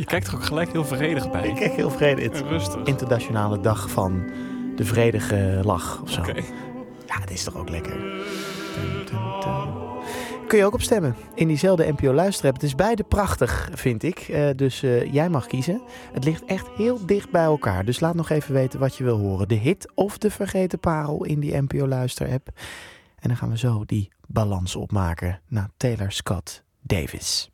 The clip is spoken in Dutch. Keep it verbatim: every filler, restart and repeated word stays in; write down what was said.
Je kijkt er ook gelijk heel vredig bij. Ik kijk heel vredig. Het En rustig. internationale dag van de vredige lach of zo. Oké. Ja, het is toch ook lekker. Dun, dun, dun. Kun je ook op stemmen in diezelfde N P O luisterapp. Het is beide prachtig, vind ik. Uh, dus uh, jij mag kiezen. Het ligt echt heel dicht bij elkaar. Dus laat nog even weten wat je wil horen. De hit of de vergeten parel in die N P O luisterapp. En dan gaan we zo die balans opmaken naar Taylor Scott Davis.